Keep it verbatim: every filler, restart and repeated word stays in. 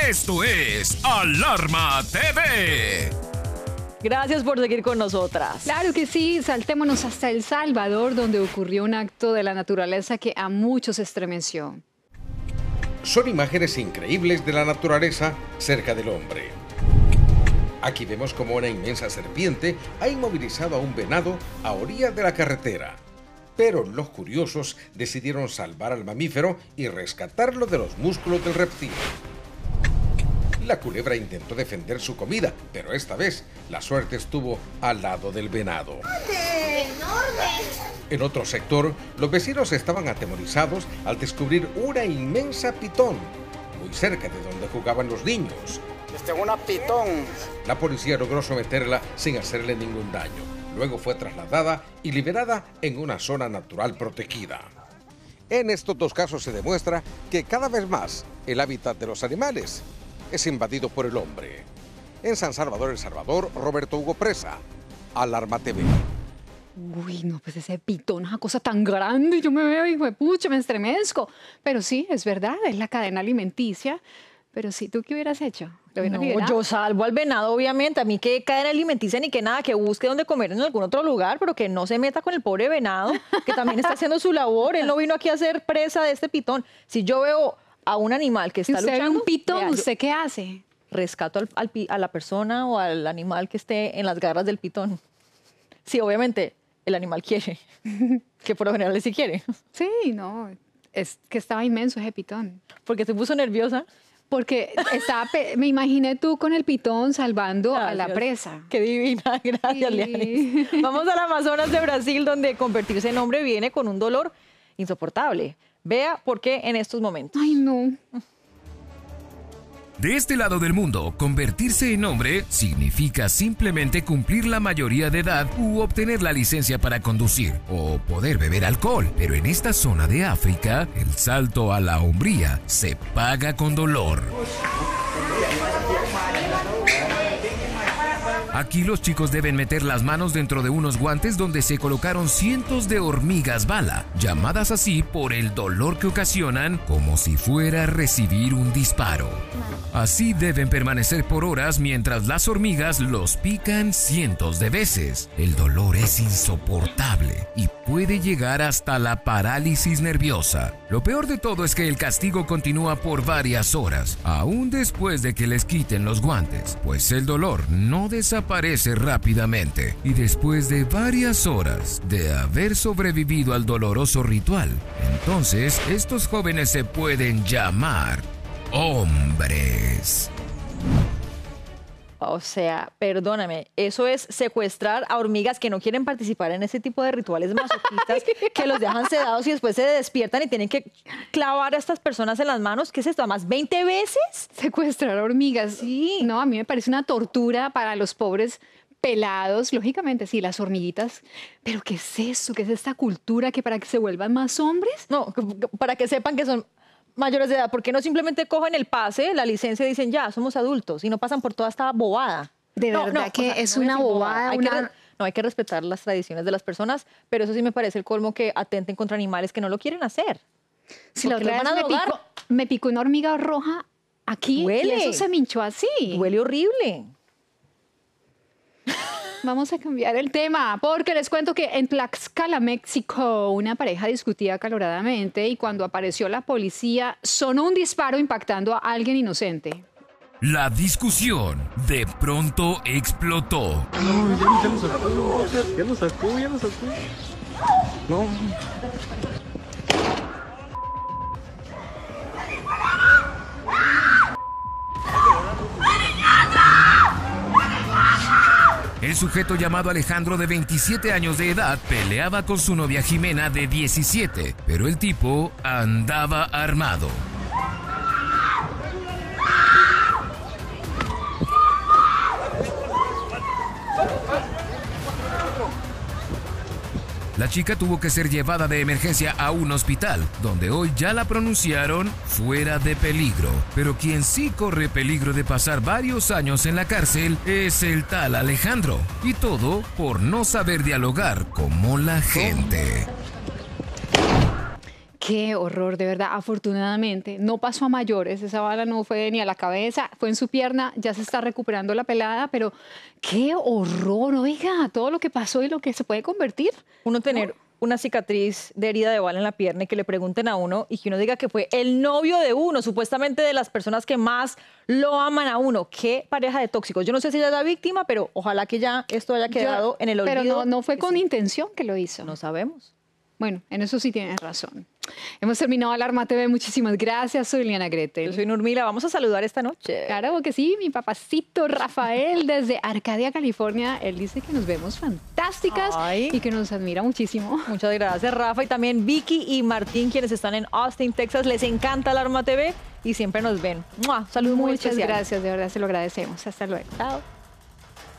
Esto es Alarma T V. Gracias por seguir con nosotras. Claro que sí, saltémonos hasta El Salvador, donde ocurrió un acto de la naturaleza que a muchos estremeció. Son imágenes increíbles de la naturaleza cerca del hombre. Aquí vemos como una inmensa serpiente ha inmovilizado a un venado a orillas de la carretera. Pero los curiosos decidieron salvar al mamífero y rescatarlo de los músculos del reptil. La culebra intentó defender su comida, pero esta vez la suerte estuvo al lado del venado. En otro sector, los vecinos estaban atemorizados al descubrir una inmensa pitón, muy cerca de donde jugaban los niños. Este es una pitón. La policía logró someterla sin hacerle ningún daño. Luego fue trasladada y liberada en una zona natural protegida. En estos dos casos se demuestra que cada vez más el hábitat de los animales es invadido por el hombre. En San Salvador, El Salvador, Roberto Hugo Presa, Alarma T V. Uy, no, pues ese pitón, una cosa tan grande, yo me veo, hijo de pucha, me estremezco. Pero sí, es verdad, es la cadena alimenticia. Pero sí, ¿tú qué hubieras hecho? ¿Lo hubieras No, liberado? yo salvo al venado, obviamente. A mí que cadena alimenticia ni que nada, que busque donde comer en algún otro lugar, pero que no se meta con el pobre venado, que también está haciendo su labor. Él no vino aquí a ser presa de este pitón. Si yo veo a un animal que Si está usted ve luchando, un pitón, vea, yo ¿usted qué hace? rescato al, al pi- a la persona o al animal que esté en las garras del pitón. Sí, obviamente, el animal quiere, que por lo general sí quiere. Sí, no, es que estaba inmenso ese pitón. Porque se puso nerviosa. Porque estaba, pe- me imaginé tú con el pitón salvando a la Gracias. presa. Qué divina, gracias, Sí. Lianis. Vamos al Amazonas de Brasil, donde convertirse en hombre viene con un dolor insoportable. Vea por qué en estos momentos. Ay, no. De este lado del mundo, convertirse en hombre significa simplemente cumplir la mayoría de edad u obtener la licencia para conducir o poder beber alcohol. Pero en esta zona de África, el salto a la hombría se paga con dolor. Aquí los chicos deben meter las manos dentro de unos guantes donde se colocaron cientos de hormigas bala, llamadas así por el dolor que ocasionan, como si fuera a recibir un disparo. Así deben permanecer por horas mientras las hormigas los pican cientos de veces. El dolor es insoportable y puede llegar hasta la parálisis nerviosa. Lo peor de todo es que el castigo continúa por varias horas, aún después de que les quiten los guantes, pues el dolor no desaparece rápidamente. Y después de varias horas de haber sobrevivido al doloroso ritual, entonces estos jóvenes se pueden llamar hombres. O sea, perdóname, eso es secuestrar a hormigas que no quieren participar en ese tipo de rituales masoquistas que los dejan sedados y después se despiertan y tienen que clavar a estas personas en las manos. ¿Qué es esto? ¿Más veinte veces? Secuestrar hormigas. Sí. No, a mí me parece una tortura para los pobres pelados. Lógicamente, sí, las hormiguitas. Pero ¿qué es eso? ¿Qué es esta cultura que para que se vuelvan más hombres? No, para que sepan que son mayores de edad. ¿Por qué no simplemente cogen el pase, la licencia y dicen ya, somos adultos y no pasan por toda esta bobada? De No, verdad no, que o sea, es no una decir bobada, Hay que una- re- no, hay que respetar las tradiciones de las personas, pero eso sí me parece el colmo que atenten contra animales que no lo quieren hacer. Si la Porque otra los vez van a me drogar. picó, me picó una hormiga roja aquí Duele. y eso se me hinchó así. Huele horrible. Vamos a cambiar el tema, porque les cuento que en Tlaxcala, México, una pareja discutía acaloradamente y cuando apareció la policía sonó un disparo impactando a alguien inocente. La discusión de pronto explotó. No, ya, ya lo sacó, ya lo sacó, ya lo sacó. No. El sujeto llamado Alejandro, de veintisiete años de edad, peleaba con su novia Jimena, de diecisiete, pero el tipo andaba armado. La chica tuvo que ser llevada de emergencia a un hospital, donde hoy ya la pronunciaron fuera de peligro. Pero quien sí corre peligro de pasar varios años en la cárcel es el tal Alejandro. Y todo por no saber dialogar como la gente. Qué horror, de verdad. Afortunadamente no pasó a mayores, esa bala no fue ni a la cabeza, fue en su pierna, ya se está recuperando la pelada, pero qué horror, oiga, todo lo que pasó y lo que se puede convertir. Uno tener... ¿no? Una cicatriz de herida de bala en la pierna y que le pregunten a uno y que uno diga que fue el novio de uno, supuestamente de las personas que más lo aman a uno. Qué pareja de tóxicos. Yo no sé si ella es la víctima, pero ojalá que ya esto haya quedado Yo, en el olvido. Pero no, no fue con sí. intención que lo hizo. No sabemos. Bueno, en eso sí tienes razón. Hemos terminado Alarma T V. Muchísimas gracias. Soy Liliana Gretel. Yo soy Nurmila. Vamos a saludar esta noche. Claro que sí. Mi papacito Rafael desde Arcadia, California. Él dice que nos vemos fantásticas Ay. y que nos admira muchísimo. Muchas gracias, Rafa. Y también Vicky y Martín, quienes están en Austin, Texas. Les encanta Alarma T V y siempre nos ven. ¡Mua! Saludos muy especiales. Muchas gracias. De verdad se lo agradecemos. Hasta luego. Chao.